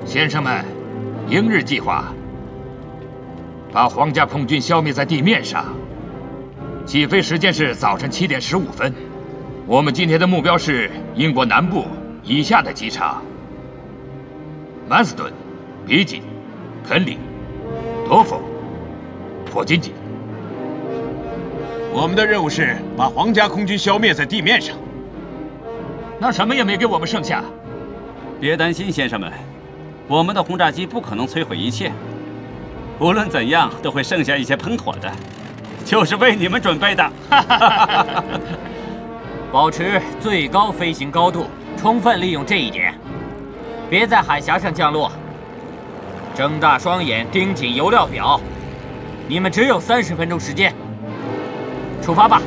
先生们，英日计划把皇家空军消灭在地面上，起飞时间是早晨7点15分。我们今天的目标是英国南部以下的机场：曼斯顿、比吉、肯里、多佛、珀金吉。 我们的任务是把皇家空军消灭在地面上。 那什么也没给我们剩下。 别担心，先生们，我们的轰炸机不可能摧毁一切，无论怎样都会剩下一些喷火的，就是为你们准备的。 保持最高飞行高度，充分利用这一点，别在海峡上降落。睁大双眼，盯紧油料表。你们只有30分钟时间，出发吧。